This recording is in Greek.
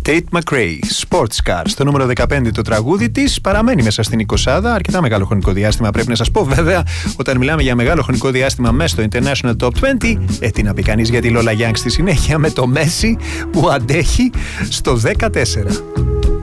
Tate McRae, Sports Car. Στο νούμερο 15 το τραγούδι της παραμένει μέσα στην 20, αρκετά μεγάλο χρονικό διάστημα. Πρέπει να σας πω βέβαια, όταν μιλάμε για μεγάλο χρονικό διάστημα μέσα στο International Top 20, τι να πει κανείς για τη Lola Young στη συνέχεια με το Messi που αντέχει στο 14.